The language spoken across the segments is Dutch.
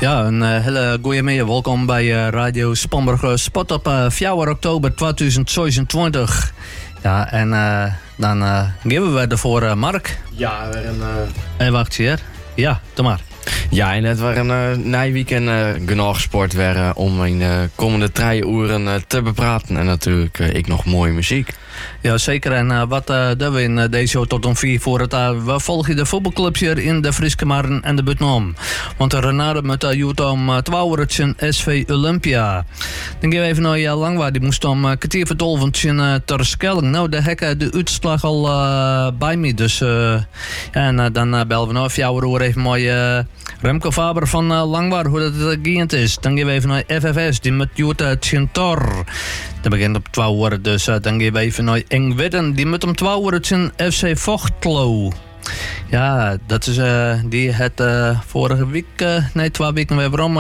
Ja, een hele goede middag. Welkom bij Radio Spomberg Spot op 4 oktober 2026. Ja, en dan geven we ervoor Mark. Ja, weer een... En wacht hier. Ja, doe maar. Ja, en het was een nijweekend genoeg sport weer om in de komende 3 uren te bepraten. En natuurlijk ik nog mooie muziek. Ja, zeker. En wat doen we in deze show tot om 4 voor het we volgen de voetbalclubs hier in de Frieske Maren en de Butnom. Want Renate met Utah om 12 uur SV Olympia. Dan gaan we even naar Langwaard. Die moest om kwartier voor 12 ter Schelling. Nou, de hekken de uitslag al bij me. Dus en dan bellen we nog 4 uur even mooi Remco Faber van Langwaard, hoe dat geënt is. Dan gaan we even naar FFS, die met Utah Chintor. Dat begint op 12 uur, dus dan gaan we even naar Engwitten, die met om 12 uur zijn FC Vochtlo. Ja, dat is die het vorige week, 2 weken weer waarom,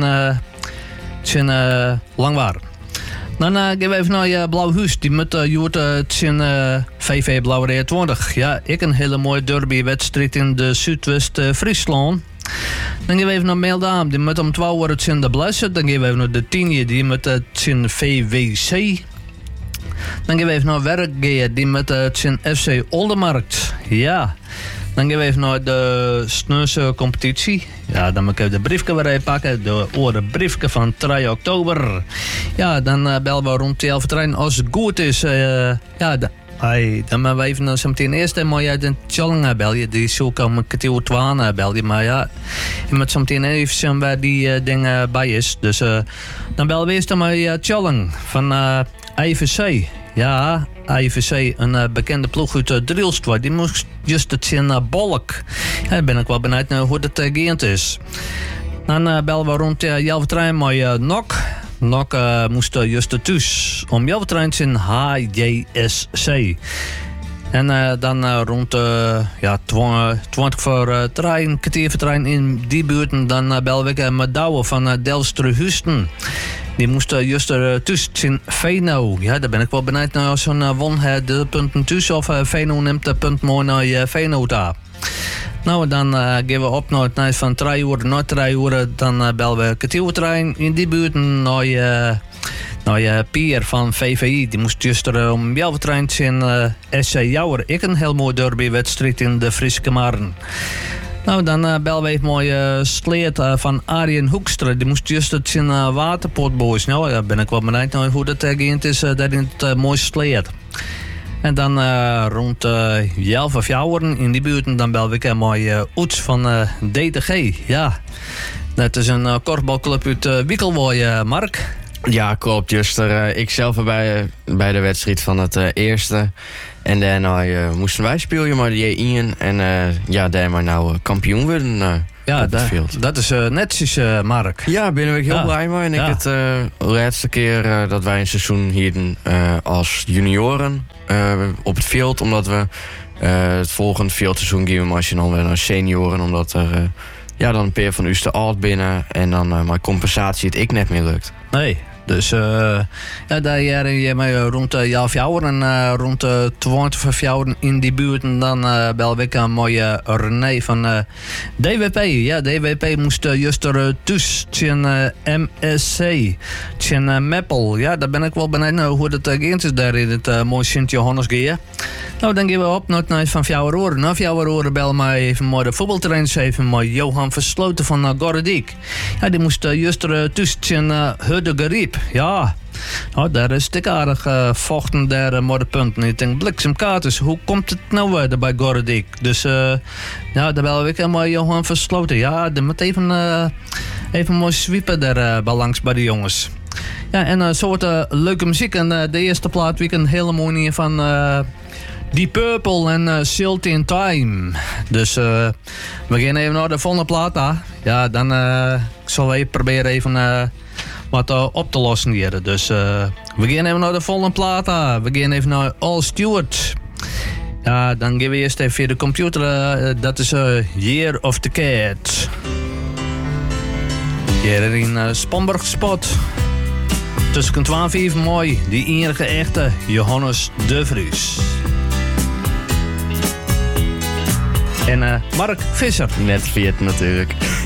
Langwaard. Dan gaan we even naar Blauwhuis, die met Utah VV Blauwe 20. Ja, ik een hele mooie derby-wedstrijd in de Zuidwest-Friesland. Dan gaan we even naar Meldam, die met om 12 uur in de Blessed. Dan gaan we even naar de 10, die met het VWC. Dan gaan we even naar Werkgeer, die met het FC Oldermarkt. Ja. Dan gaan we even naar de Sneuse competitie. Ja, dan moet ik even de briefje weer even pakken. De oude briefje van 3 oktober. Ja, dan bellen we rond 11 trein als het goed is. Ja, dan moeten we even zo meteen eerst maar uit de Tjallinga bellen. Die zoeken om een kwartier 12 bellen. Maar ja, je moet zo meteen even zien waar die dingen bij is. Dus dan bellen we eerst maar Tjalling van IVC. Ja, IVC, een bekende ploeg uit Drielstwa. Die moest juist het zien Bolk. Ja, daar ben ik wel benieuwd naar hoe dat geënt is. Dan bellen we rond 11 trein maar Nok. Nok moest juist thuis om 11 trein in HJSC. En dan rond 20 voor trein, kwartier voor trein in die buurt. Dan bellen we met Douwe van Delfster-Husten. Die moest juist thuis in Veno. Ja, daar ben ik wel benieuwd naar zo'n won de punten thuis of Veno neemt de punt mooi naar Veno daar. Nou, dan gaan we op naar het night van 3 uur. Na 3 uur dan bellen we kwartiertrein in die buurt naar Pier van VVI. Die moest juist om 11 trein in SC Jouwer. Ik een heel mooi derbywedstrijd in de Frieske Maren. Nou, dan bellen we even mooi Sleet van Arjen Hoekstra. Die moest juist het in Waterpoortboys. Nou, daar ben ik wel benieuwd naar hoe dat geënt is daar in het mooie Sleet. En dan rond 11 of 4 uur in die buurt, dan bel ik een mooi Oets van DTG. Ja, dat is een korfbalclub uit Wiekelwooi, Mark. Ja, klopt. Just ik zelf bij de wedstrijd van het eerste. En daarna moesten wij spelen, maar die Ian. En daar maar nou kampioen worden. Ja, dat is netjes, Mark. Ja, ben ik heel blij mee. En ik het laatste keer dat wij een seizoen hielden als junioren op het veld. Omdat we het volgende veldseizoen gaan we machinaal weer naar senioren. Omdat er dan een paar van u te oud binnen. En dan mijn compensatie het ik net meer lukt. Nee. Dus daar je mij rond 11 jaar en rond 12 jaar in die buurt. En dan bel ik een mooie René van DWP. Ja, DWP moest juist er thuis in MSC. In Meppel. Ja, daar ben ik wel benieuwd naar hoe dat geënt is daar in het mooie Sint-Johannes geën. Nou, dan gaan we op naar het night van 4 uur. Na 4 uur bel mij even mooi de voetbaltrainers even mooi Johan Versloten van Gordiek. Ja, die moest juist er thuis in Huddegeriep. Ja, nou, daar is het aardig vochten daar maar de punten. Ik denk, bliksemkaarters, hoe komt het nou weer bij Gordiek? Dus daar bel ik helemaal Johan Versloten. Ja, die moet even mooi sweepen daar langs bij de jongens. Ja, en een soort leuke muziek. En de eerste plaat week een hele mooie van Deep Purple en Silt in Time. Dus we gaan even naar de volgende plaat. Ja, dan zal ik proberen even wat op te lossen hier. Dus we gaan even naar de volgende plaat. We gaan even naar All Stewart. Ja, dan gaan we eerst even via de computer. Dat is Year of the Cat. Hier in Spomberg Spot. Tussen 12 en 5 mooi. Die enige echte Johannes de Vries. En Mark Visser. Net Viet natuurlijk.